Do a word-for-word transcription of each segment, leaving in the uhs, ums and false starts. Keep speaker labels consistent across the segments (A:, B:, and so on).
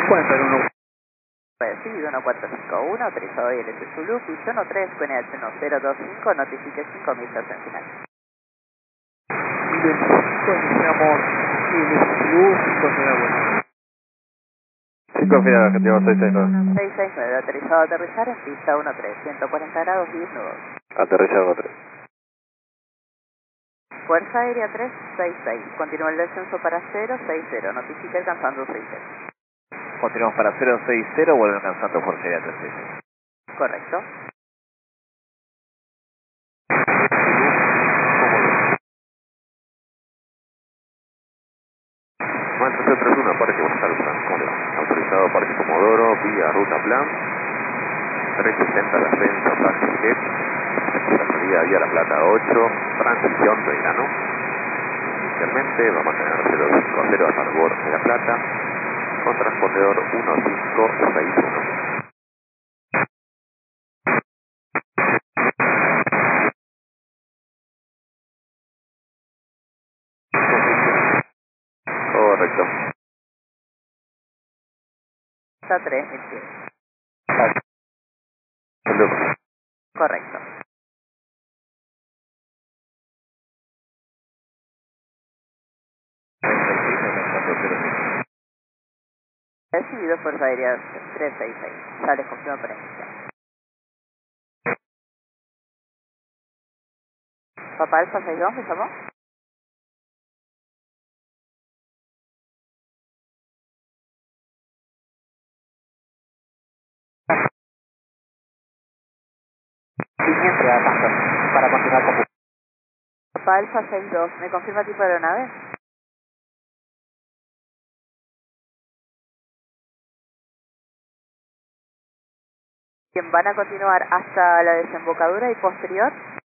A: Cuenta el uno.
B: Recibido uno cuatro cinco uno, autorizado I L S Zulu, piso uno tres, P N H uno cero dos cinco, notifique cinco mil en final.
A: Iniciamos I L S Zulu, cinco será bueno.
C: cinco final, objetivo seis seis nueve.
B: seis seis nueve, autorizado a aterrizar en pista uno tres, ciento cuarenta grados, diez nudos.
C: Aterrizar uno tres.
B: Fuerza Aérea tres seis seis, continúa el descenso para cero seis cero, notifique alcanzando seis cero.
C: Continuamos para cero seis cero, vuelve alcanzando Fuerza Aérea tres seis seis.
B: Correcto.
C: Maestro cero tres uno, Parque Gonzalo Francola. Autorizado Parque Comodoro, vía ruta plan. trescientos sesenta el ascenso, taxi jet. Salida vía La Plata ocho, transición Belgrano. Inicialmente vamos a tener cero cinco cero a favor de La Plata, con transpondedor uno cinco seis uno. Correcto.
B: Está tres mil cien.
C: Salud.
B: Correcto. Recibido Fuerza Aérea tres seis seis. Sale confirma para iniciar. Papá Alfa seis dos, ¿me llamó?
A: Siguiente a Phantom, para continuar con...
B: Papá Alfa seis dos, ¿me confirma tipo de aeronave? Bien, van a continuar hasta la desembocadura y posterior.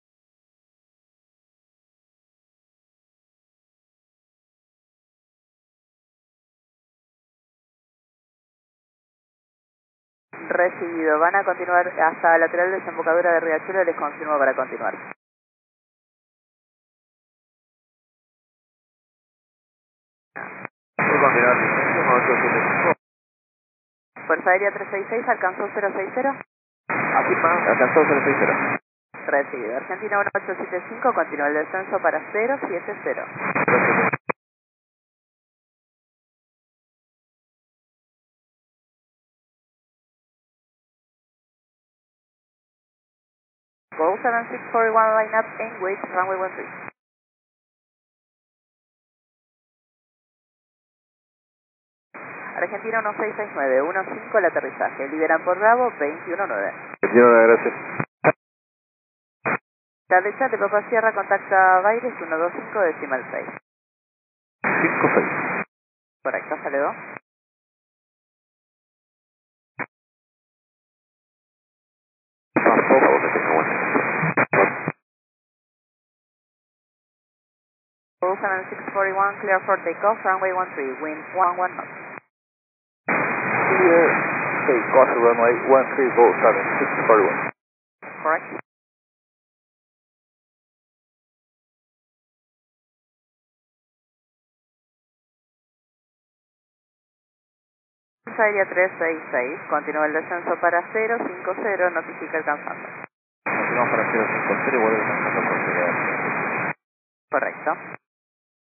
B: Recibido, van a continuar hasta la lateral desembocadura de Riachuelo, les confirmo para continuar.
C: Voy a continuar, licencia, ocho siete cinco.
B: Fuerza Aérea tres seis seis, alcanzó cero seis cero.
C: Afirma, alcanzó cero seis cero.
B: Recibido. Argentina uno ocho siete cinco, continúa el descenso para cero siete cero. Go seven six four one, line up, English, runway one three. Argentina uno seis seis nueve, uno cinco el aterrizaje. Liberan por Bravo, veintiuno nueve.
C: veintiuno, gracias.
B: La derecha de Papá Sierra contacta Baires uno dos cinco decimal seis.
C: cinco seis.
B: Correcto, sale dos.
C: Tampoco, que tenga buena.
B: Go seven six four one, clear for takeoff, runway one three, wind one one knots.
A: Clear, take off runway one three, Go seven six four one.
B: Correct. Fuerza Aérea tres seis seis, continúa el descenso para cero cinco cero, notifica alcanzando.
C: Continuamos para cero cinco cero y vuelve alcanzando Fuerza Aérea.
B: Correcto.